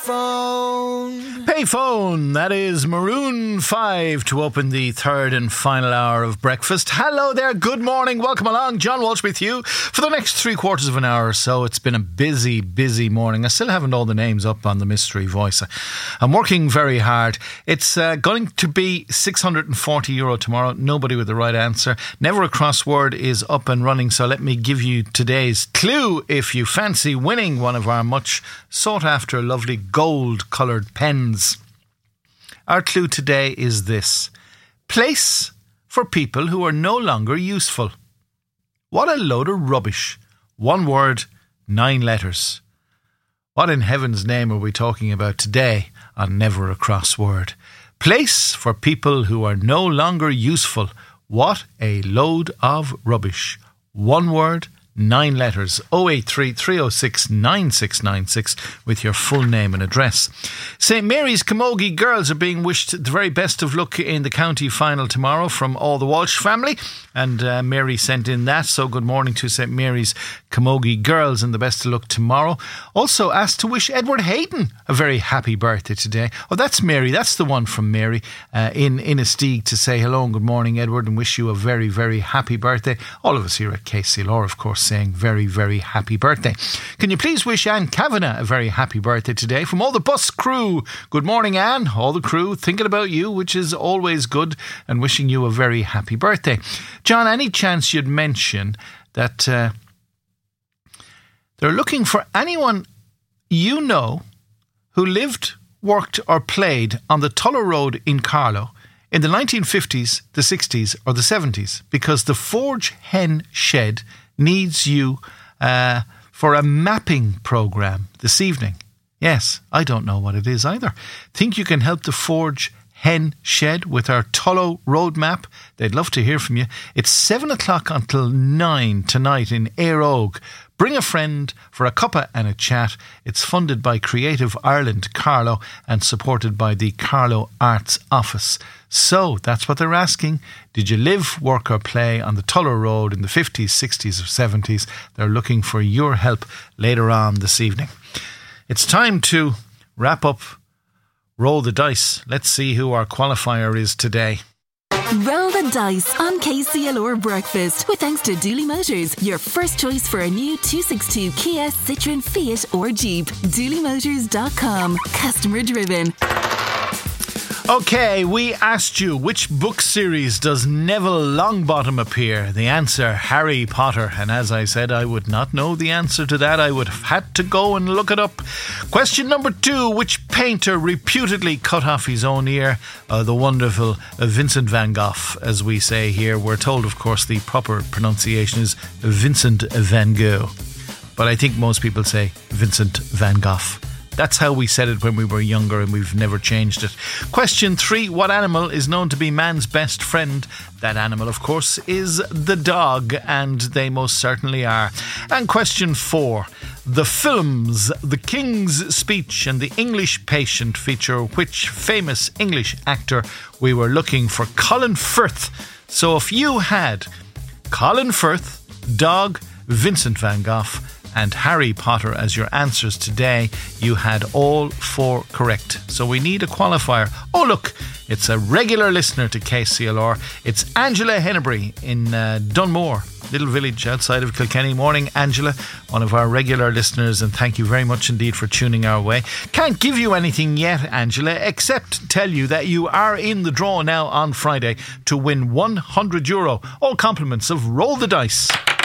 Payphone, that is Maroon 5 to open the third and final hour of breakfast. Hello there, good morning, welcome along. John Walsh with you for the next 3/4 of an hour or so. It's been a busy morning. I still haven't all the names up on the mystery voice. I'm working very hard. It's going to be €640 tomorrow. Nobody with the right answer. Never a Crossword is up and running, so let me give you today's clue if you fancy winning one of our much sought after lovely gold coloured pens. Our clue today is this: place for people who are no longer useful. What a load of rubbish. One word, 9 letters. What in heaven's name are we talking about today on Never a Crossword? Place for people who are no longer useful. What a load of rubbish. One word, 9 letters. 083 306 9696 with your full name and address. St Mary's Camogie girls are being wished the very best of luck in the county final tomorrow from all the Walsh family, and Mary sent in that, so good morning to St Mary's Camogie girls and the best of luck tomorrow. Also asked to wish Edward Hayden a very happy birthday today. Oh, that's Mary, that's the one from Mary in Innisteag, to say hello and good morning, Edward, and wish you a very, very happy birthday. All of us here at KCLR, of course, saying very, very happy birthday. Can you please wish Anne Kavanagh a very happy birthday today from all the bus crew? Good morning, Anne. All the crew thinking about you, which is always good, and wishing you a very happy birthday. John, any chance you'd mention that they're looking for anyone you know who lived, worked or played on the Tuller Road in Carlow in the 1950s, the 60s or the 70s, because the Forge Hen Shed needs you for a mapping programme this evening. Yes, I don't know what it is either. Think you can help the Forge Hen Shed with our Tullow Road map? They'd love to hear from you. It's 7 o'clock until 9 tonight in Éire Óg. Bring a friend for a cuppa and a chat. It's funded by Creative Ireland Carlow and supported by the Carlow Arts Office. So that's what they're asking. Did you live, work or play on the Tuller Road in the 50s, 60s or 70s? They're looking for your help later on this evening. It's time to wrap up Roll the Dice. Let's see who our qualifier is today. Roll the dice on KCLR Breakfast with thanks to Dooley Motors, your first choice for a new 262 Kia, Citroen, Fiat or Jeep. DooleyMotors.com. Customer driven. Okay, we asked you, which book series does Neville Longbottom appear? The answer, Harry Potter. And as I said, I would not know the answer to that. I would have had to go and look it up. Question number 2, which painter reputedly cut off his own ear? The wonderful Vincent van Gogh, as we say here. We're told, of course, the proper pronunciation is Vincent van Gogh. But I think most people say Vincent van Gogh. That's how we said it when we were younger, and we've never changed it. Question 3, what animal is known to be man's best friend? That animal, of course, is the dog, and they most certainly are. And question 4, the films The King's Speech and The English Patient feature which famous English actor? We were looking for Colin Firth. So if you had Colin Firth, dog, Vincent van Gogh and Harry Potter as your answers today, you had all 4 correct. So we need a qualifier. Oh look, it's a regular listener to KCLR. It's Angela Hennebury in Dunmore, little village outside of Kilkenny. Morning, Angela, one of our regular listeners, and thank you very much indeed for tuning our way. Can't give you anything yet, Angela, except tell you that you are in the draw now on Friday to win €100. All compliments of Roll the Dice.